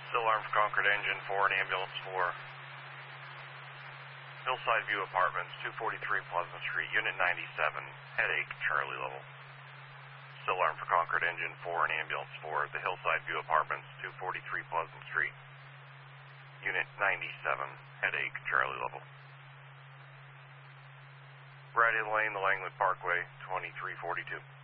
Still armed for Concord Engine 4 and Ambulance 4. Hillside View Apartments, 243 Pleasant Street, Unit 97, headache, Charlie level. Still armed for Concord Engine 4 and Ambulance 4, the Hillside View Apartments, 243 Pleasant Street, Unit 97, headache, Charlie level. Bradley Lane, the Langwood Parkway, 2342.